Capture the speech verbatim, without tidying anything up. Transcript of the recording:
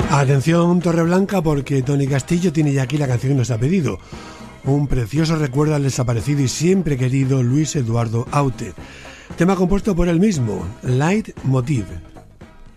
Atención Torreblanca, porque Tony Castillo tiene ya aquí la canción que nos ha pedido. Un precioso recuerdo al desaparecido y siempre querido Luis Eduardo Aute. Tema compuesto por él mismo, Light Motive.